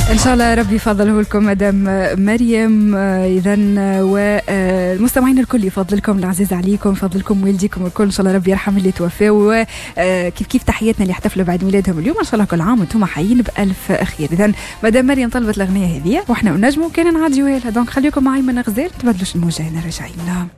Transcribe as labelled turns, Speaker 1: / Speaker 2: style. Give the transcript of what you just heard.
Speaker 1: إن شاء الله ربي يفضله لكم مدام مريم. إذا والمستمعين الكل يفضلكم العزيز عليكم، يفضلكم والديكم الكل، إن شاء الله ربي يرحم اللي توفوا. كيف تحياتنا اللي احتفلوا بعد ميلادهم اليوم، إن شاء الله كل عام وانتم حيين بألف خير. إذا مدام مريم طلبت الأغنية هذه وإحنا نجموا كان نعديوها لها، دونك خليكم معي من غزال تبدلوش الموجة، هنا راجعين.